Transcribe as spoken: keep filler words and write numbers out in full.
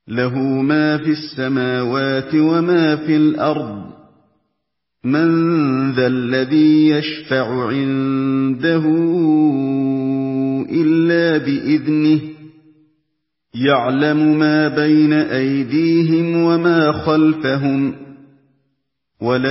لَهُ مَا فِي السَّمَاوَاتِ وَمَا فِي الْأَرْضِ ۗ مَن ذَا الَّذِي يَشْفَعُ عِندَهُ إِلَّا بِإِذْنِهِ ۚ يَعْلَمُ مَا بَيْنَ أَيْدِيهِمْ وَمَا خَلْفَهُمْ، وَلَا